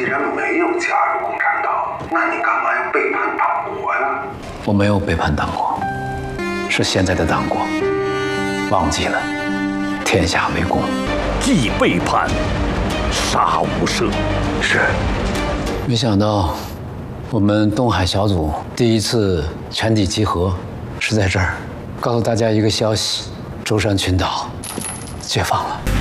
然没有加入共产党，那你干嘛要背叛党国呀？ 我没有背叛党国，是现在的党国忘记了天下为公， 既背叛，杀无赦。 是。 没想到我们东海小组第一次全体集合是在这儿，告诉大家一个消息：舟山群岛解放了。